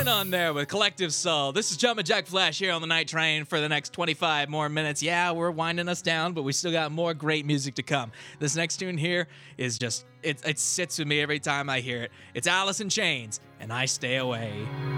going on there with Collective Soul? This is Jumpin' Jack Flash here on the Night Train for the next 25 more minutes. Yeah, we're winding us down, but we still got more great music to come. This next tune here it sits with me every time I hear it. It's Alice in Chains, and I Stay Away.